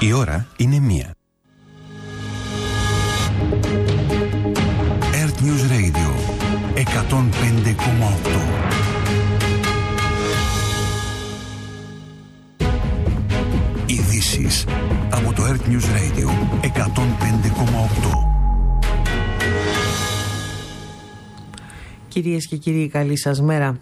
Η ώρα είναι 1. Earth News Radio 105,8. Ειδήσεις από το Earth News Radio 105,8. Κυρίες και κύριοι, καλή σας μέρα.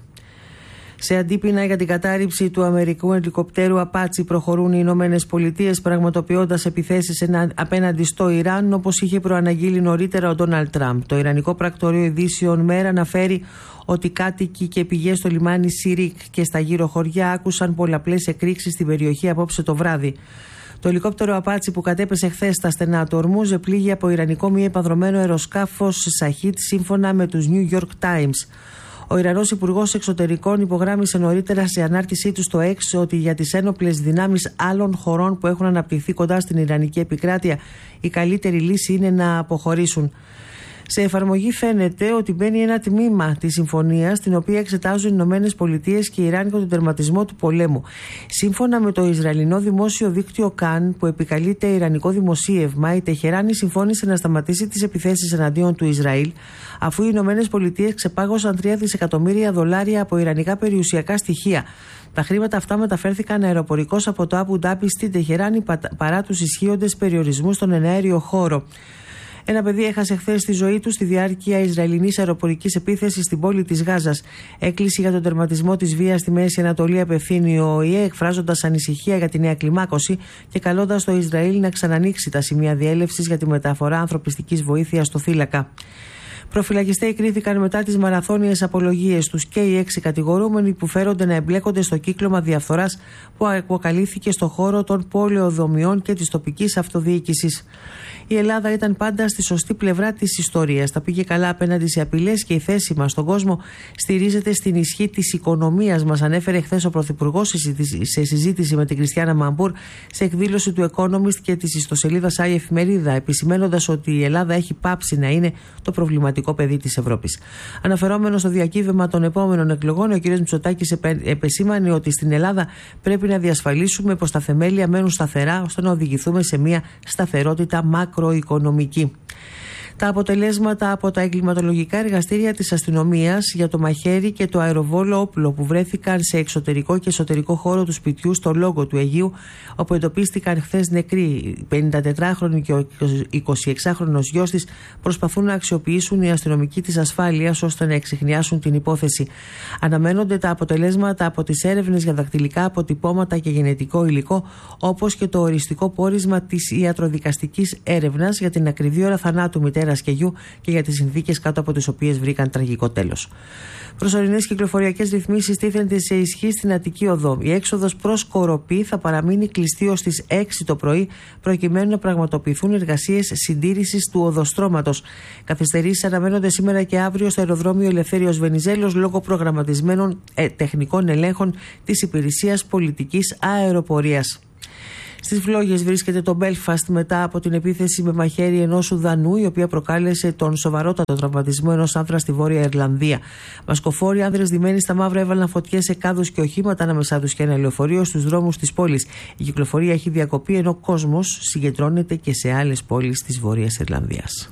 Σε αντίπεινα για την κατάρριψη του αμερικανικού ελικοπτέρου Απάτσι προχωρούν οι Ηνωμένες Πολιτείες, πραγματοποιώντας επιθέσεις απέναντι στο Ιράν, όπως είχε προαναγγείλει νωρίτερα ο Ντόναλντ Τραμπ. Το Ιρανικό Πρακτορείο Ειδήσεων ΜΕΡ αναφέρει ότι κάτοικοι και πηγές στο λιμάνι Σιρίκ και στα γύρω χωριά άκουσαν πολλαπλές εκρήξεις στην περιοχή απόψε το βράδυ. Το ελικόπτερο Απάτσι που κατέπεσε χθες στα στενά του Ορμούζ επλήγει από ιρανικό μη επανδρωμένο αεροσκάφος Σαχίτ, σύμφωνα με τους New York Times. Ο Ιρανός Υπουργός Εξωτερικών υπογράμμισε νωρίτερα σε ανάρτησή του στο X ότι για τις ένοπλες δυνάμεις άλλων χωρών που έχουν αναπτυχθεί κοντά στην Ιρανική επικράτεια, η καλύτερη λύση είναι να αποχωρήσουν. Σε εφαρμογή φαίνεται ότι μπαίνει ένα τμήμα της συμφωνίας, την οποία εξετάζουν οι Ηνωμένες Πολιτείες και η Ιράν για τον τερματισμό του πολέμου. Σύμφωνα με το Ισραηλινό δημόσιο δίκτυο Καν, που επικαλείται ιρανικό δημοσίευμα, η Τεχεράνη συμφώνησε να σταματήσει τις επιθέσεις εναντίον του Ισραήλ, αφού οι Ηνωμένες Πολιτείες ξεπάγωσαν $3 δισεκατομμύρια από ιρανικά περιουσιακά στοιχεία. Τα χρήματα αυτά μεταφέρθηκαν αεροπορικώς από το Αμπου Ντάμπι στην Τεχεράνη παρά τους ισχύοντες περιορισμούς στον εναέριο χώρο. Ένα παιδί έχασε χθες τη ζωή του στη διάρκεια Ισραηλινής αεροπορικής επίθεσης στην πόλη της Γάζας. Έκκληση για τον τερματισμό της βίας στη Μέση Ανατολή απευθύνει ο ΟΗΕ, εκφράζοντας ανησυχία για τη νέα κλιμάκωση και καλώντας το Ισραήλ να ξανανοίξει τα σημεία διέλευσης για τη μεταφορά ανθρωπιστικής βοήθειας στο θύλακα. Προφυλακιστέοι κρίθηκαν μετά τις μαραθώνιες απολογίες τους και οι 6 κατηγορούμενοι που φέρονται να εμπλέκονται στο κύκλωμα διαφθοράς που αποκαλύφθηκε στο χώρο των πολεοδομιών και της τοπικής αυτοδιοίκησης. Η Ελλάδα ήταν πάντα στη σωστή πλευρά της ιστορίας. Τα πήγε καλά απέναντι σε απειλές και η θέση μας στον κόσμο στηρίζεται στην ισχύ της οικονομίας μας, ανέφερε χθες ο Πρωθυπουργός σε συζήτηση με την Κριστιάνα Μαμπούρ σε εκδήλωση του Economist και της ιστοσελίδας Άι Εφημερίδα, επισημένοντας ότι η Ελλάδα έχει πάψει να είναι το προβληματικό παιδί της Ευρώπης. Αναφερόμενος στο διακύβευμα των επόμενων εκλογών, ο κ. Μητσοτάκης επεσήμανε ότι στην Ελλάδα πρέπει να διασφαλίσουμε πως τα θεμέλια μένουν σταθερά ώστε να οδηγηθούμε σε μια σταθερότητα μακροοικονομική. Τα αποτελέσματα από τα εγκληματολογικά εργαστήρια της αστυνομίας για το μαχαίρι και το αεροβόλο όπλο που βρέθηκαν σε εξωτερικό και εσωτερικό χώρο του σπιτιού στο Λόγο του Αιγείου, όπου εντοπίστηκαν χθες νεκροί 54χρονη και ο 26χρονος γιος της, προσπαθούν να αξιοποιήσουν οι αστυνομικοί της ασφάλειας ώστε να εξιχνιάσουν την υπόθεση. Αναμένονται τα αποτελέσματα από τις έρευνες για δακτυλικά αποτυπώματα και γενετικό υλικό, όπως και το οριστικό πόρισμα της ιατροδικαστικής έρευνας για την ακριβή ώρα θανάτου μητέρας και γιου και για τις συνθήκες κάτω από τις οποίες βρήκαν τραγικό τέλος. Προσωρινές κυκλοφοριακές ρυθμίσεις τίθενται σε ισχύ στην Αττική Οδό. Η έξοδος προς Κοροπή θα παραμείνει κλειστή ως τις 6 το πρωί, προκειμένου να πραγματοποιηθούν εργασίες συντήρησης του οδοστρώματος. Καθυστερήσεις αναμένονται σήμερα και αύριο στο αεροδρόμιο Ελευθέριος Βενιζέλος λόγω προγραμματισμένων τεχνικών ελέγχων της Υπηρεσίας Πολιτικής Αεροπορίας. Στις Φλόγες βρίσκεται το Μπέλφαστ μετά από την επίθεση με μαχαίρι ενός Σουδανού, η οποία προκάλεσε τον σοβαρότατο τραυματισμό ενός άνδρα στη Βόρεια Ιρλανδία. Μασκοφόροι άνδρες ντυμένοι στα μαύρα έβαλαν φωτιές σε κάδους και οχήματα, ανάμεσά τους και ένα λεωφορείο στους δρόμους της πόλης. Η κυκλοφορία έχει διακοπεί, ενώ ο κόσμος συγκεντρώνεται και σε άλλες πόλεις της Βόρειας Ιρλανδίας.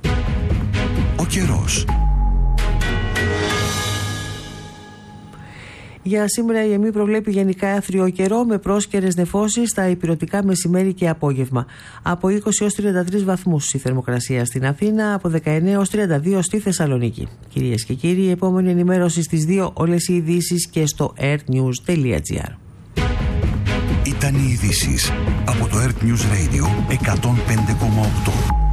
Ο καιρός. Για σήμερα η ΕΜΗ προβλέπει γενικά άθριο καιρό με πρόσκαιρες νεφώσεις στα ηπειρωτικά μεσημέρι και απόγευμα. Από 20 έως 33 βαθμούς η θερμοκρασία στην Αθήνα, από 19 έως 32 στη Θεσσαλονίκη. Κυρίες και κύριοι, η επόμενη ενημέρωση στις 2, όλες οι ειδήσεις και στο earthnews.gr. Ήταν οι ειδήσεις από το Earth News Radio 105,8.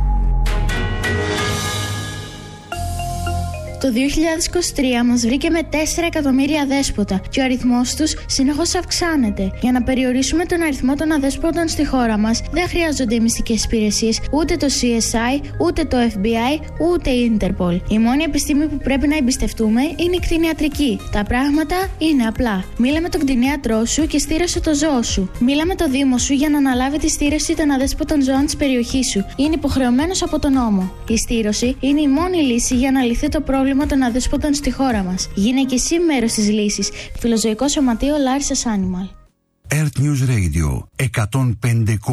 Το 2023 μας βρήκε με 4 εκατομμύρια αδέσποτα και ο αριθμός τους συνεχώς αυξάνεται. Για να περιορίσουμε τον αριθμό των αδέσποτων στη χώρα μας, δεν χρειάζονται οι μυστικές υπηρεσίες, ούτε το CSI, ούτε το FBI, ούτε η Interpol. Η μόνη επιστήμη που πρέπει να εμπιστευτούμε είναι η κτηνιατρική. Τα πράγματα είναι απλά. Μίλα με τον κτηνίατρό σου και στήρωσε το ζώο σου. Μίλα με το Δήμο σου για να αναλάβει τη στήρωση των αδέσποτων ζώων της περιοχής σου. Είναι υποχρεωμένος από τον νόμο. Η στήρωση είναι η μόνη λύση για να λυθεί το πρόβλημα των αδέσποτων στη χώρα μας. Γίνε και εσύ μέρος της λύσης. Φιλοζωικό Σωματείο Λάρισας Animal. Earth News Radio 105,8.